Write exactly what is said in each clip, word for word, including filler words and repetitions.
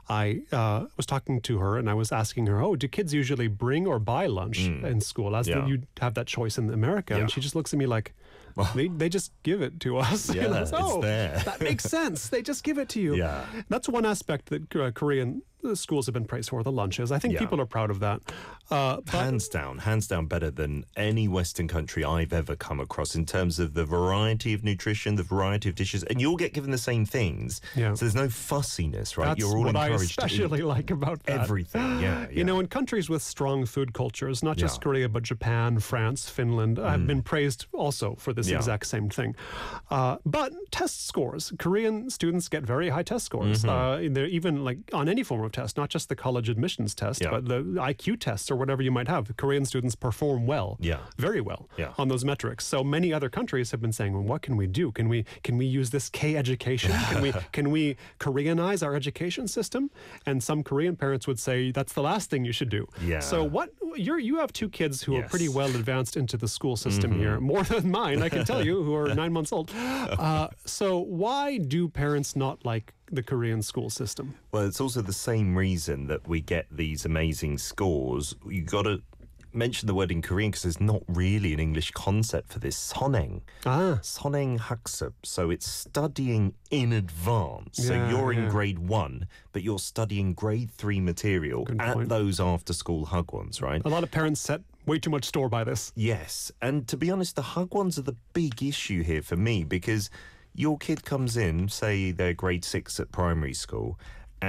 I uh, was talking to her and I was asking her, oh, do kids usually bring or buy lunch Mm. in school? As Yeah. the, you have that choice in America. Yeah. And she just looks at me like, they, they just give it to us. Yeah, You know, it's oh, there. that makes sense. They just give it to you. Yeah. That's one aspect that uh, Korean uh, schools have been praised for, the lunches. I think Yeah. people are proud of that. Uh, but Hands down, hands down better than any Western country I've ever come across in terms of the variety of nutrition, the variety of dishes, and you all get given the same things. Yeah. So there's no fussiness, right? That's You're all what I encouraged especially to eat like about that. everything. Yeah, yeah. You know, in countries with strong food cultures, not just Yeah. Korea, but Japan, France, Finland, have Mm. been praised also for this Yeah. exact same thing. Uh, but test scores, Korean students get very high test scores. Mhm. Uh, they're even like on any form of test, not just the college admissions test, Yeah. but the I Q tests or whatever you might have. Korean students perform well, Yeah. very well Yeah. on those metrics. So many other countries have been saying, well, what can we do? Can we can we use this K education? Can we can we Koreanize our education system? And some Korean parents would say that's the last thing you should do. Yeah. So what you're you have two kids who are Yes. pretty well advanced into the school system Mhm. here, more than mine, I can tell you, who are nine months old. Uh, so why do parents not like the Korean school system? Well, it's also the same reason that we get these amazing scores. You got to mention the word in Korean because there's not really an English concept for this. 선행. Ah, 선행 학습. So it's studying in advance. So Yeah, you're in yeah. grade one, but you're studying grade three material Good at point. those after-school hagwons, right? a lot of parents set way too much store by this. Yes, and to be honest, the hagwons are the big issue here for me because your kid comes in, say they're grade six at primary school,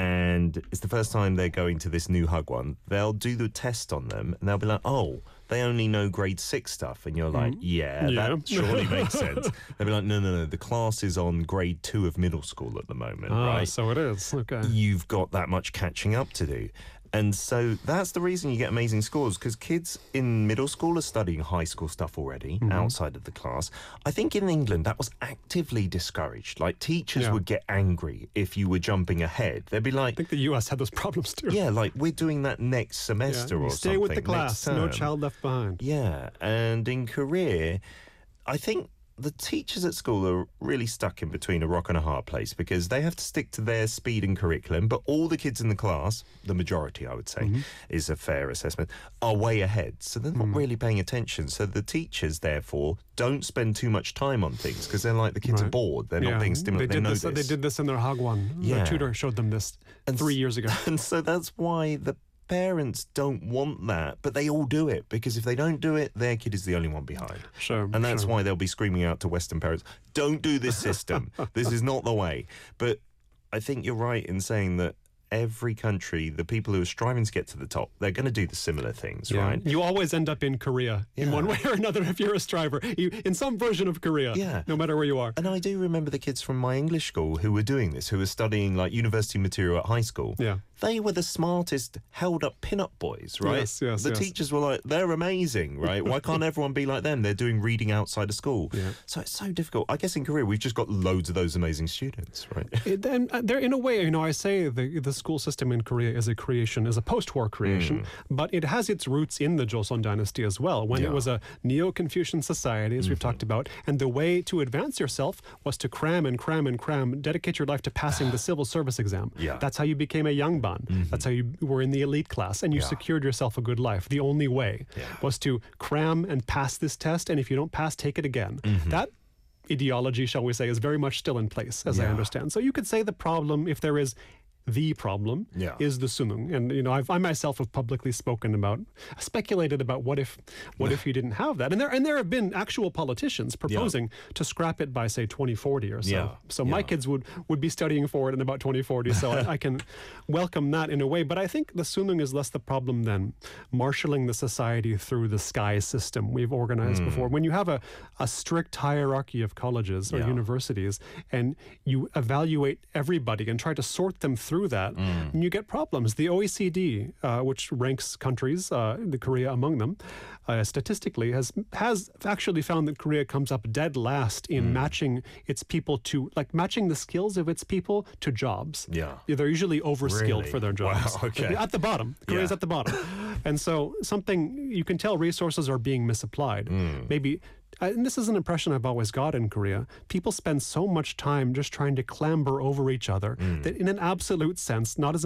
and it's the first time they're going to this new hagwon. They'll do the test on them, and they'll be like, "Oh, they only know grade six stuff," and you're like, "Yeah, Yeah. that surely makes sense." They'll be like, "No, no, no, the class is on grade two of middle school at the moment, Ah, right?" so it is. Okay. You've got that much catching up to do. And so that's the reason you get amazing scores, because kids in middle school are studying high school stuff already Mm-hmm. outside of the class. I think in England that was actively discouraged. Like teachers Yeah. would get angry if you were jumping ahead. They'd be like, I think the U S had those problems too. yeah, like we're doing that next Yeah, semester you or stay something. with the next class. No term." child left behind. Yeah, and in Korea, I think the teachers at school are really stuck in between a rock and a hard place because they have to stick to their speed and curriculum, but all the kids in the class, the majority I would say, Mm-hmm. is a fair assessment, are way ahead. So they're not Mm. really paying attention. So the teachers, therefore, don't spend too much time on things because they're like, the kids are Right. bored. They're Yeah, not being stimulated. They, They did know this. this. They did this in their hagwon. Yeah. The tutor showed them this And three s- years ago. And so that's why the parents don't want that, but they all do it because if they don't do it, their kid is the only one behind. Sure. And that's sure. why they'll be screaming out to Western parents, don't do this system. This is not the way. But I think you're right in saying that every country, the people who are striving to get to the top, they're going to do the similar things, Yeah. right? You always end up in Korea in Yeah. one way or another if you're a striver, you, in some version of Korea, Yeah. no matter where you are. And I do remember the kids from my English school who were doing this, who were studying like university material at high school. Yeah. They were the smartest held up pin-up boys, right? Yes, yes, the yes. teachers were like, they're amazing, right? Why can't everyone be like them? They're doing reading outside of school. Yeah. So it's so difficult. I guess in Korea, we've just got loads of those amazing students, right? It, and uh, there, in a way, you know, I say the the school system in Korea is a creation, is a post-war creation, but it has its roots in the Joseon dynasty as well, when Yeah. it was a neo-Confucian society, as we've talked about, and the way to advance yourself was to cram and cram and cram, dedicate your life to passing the civil service exam. Yeah. That's how you became a yangban. That's how you were in the elite class, and you Yeah. secured yourself a good life. The only way Yeah. was to cram and pass this test, and if you don't pass, take it again. That ideology, shall we say, is very much still in place, as I Yeah. understand. So you could say the problem, if there is the problem, Yeah. is the sunung. And, you know, I've, I myself have publicly spoken about, speculated about what if what if you didn't have that. And there and there have been actual politicians proposing to scrap it by, say, twenty forty or so. Yeah. So my Yeah. kids would, would be studying for it in about twenty forty, so I, I can welcome that in a way. But I think the sunung is less the problem than marshaling the society through the SKY system we've organized before. When you have a, a strict hierarchy of colleges or Yeah. universities and you evaluate everybody and try to sort them through that, and you get problems. The O E C D, uh, which ranks countries, uh, the Korea among them, uh, statistically has has actually found that Korea comes up dead last in matching its people to, like matching the skills of its people to jobs. Yeah. They're usually overskilled Really? for their jobs. Wow, okay. At the bottom. Korea's Yeah. at the bottom. And so something, you can tell resources are being misapplied. Maybe, uh, and this is an impression I've always got in Korea, people spend so much time just trying to clamber over each other that in an absolute sense, not as